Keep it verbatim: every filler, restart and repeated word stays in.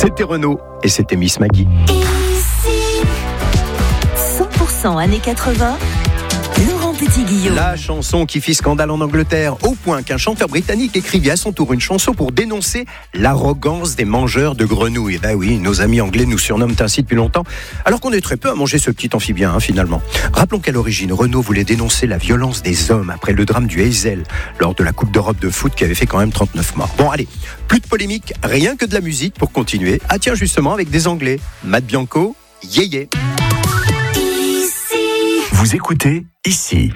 C'était Renaud et c'était Miss Maggie. Ici, cent pour cent années quatre-vingts, Laurent Petit-Guillaume. La chanson qui fit scandale en Angleterre, au point qu'un chanteur britannique écrivit à son tour une chanson pour dénoncer l'arrogance des mangeurs de grenouilles. Ben oui, nos amis anglais nous surnomment ainsi depuis longtemps, alors qu'on est très peu à manger ce petit amphibien, hein, finalement. Rappelons qu'à l'origine, Renaud voulait dénoncer la violence des hommes après le drame du Heysel, lors de la Coupe d'Europe de foot qui avait fait quand même trente-neuf morts. Bon, allez, plus de polémique, rien que de la musique pour continuer. Ah tiens, justement, avec des Anglais. Matt Bianco, yeah yeah. Vous écoutez Ici.